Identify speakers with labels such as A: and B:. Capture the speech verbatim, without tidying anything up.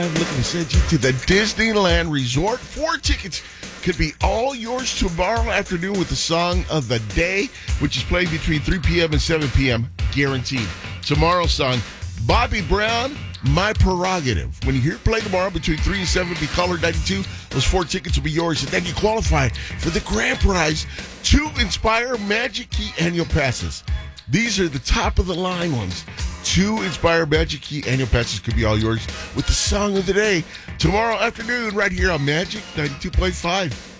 A: I'm looking to send you to the Disneyland Resort. Four tickets could be all yours tomorrow afternoon with the song of the day, which is played between three p.m. and seven p.m. Guaranteed. Tomorrow's song, Bobby Brown, My Prerogative. When you hear it play tomorrow between three and seven, be caller ninety-two. Those four tickets will be yours. And then you qualify for the grand prize, two Inspire Magic Key annual passes. These are the top of the line ones. Two Inspire Magic Key annual passes could be all yours with the song of the day tomorrow afternoon right here on Magic ninety-two point five.